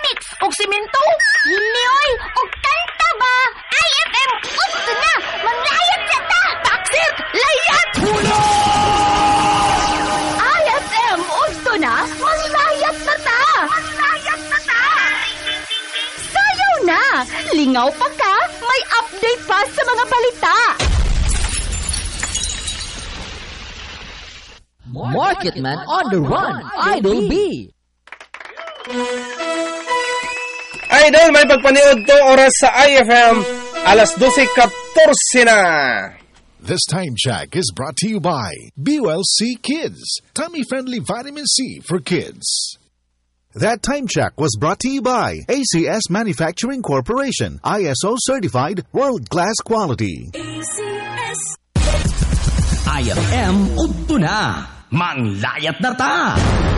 mix og simento. Hinioy og kanta ba? IFM udto na. Manglayat sa ta. Taksit! Layat! IFM udto na. Manglayat sa ta. Sayaw na. Lingaw pa ka. May update pa sa mga balita. Marketman on the run. Idol B. Idol, may pagpaniod to oras sa IFM, alas 12:14 na. This time check is brought to you by BULC Kids, tummy-friendly vitamin C for kids. That time check was brought to you by ACS Manufacturing Corporation, ISO certified world-class quality. IFM udto na. Manglayat na ta.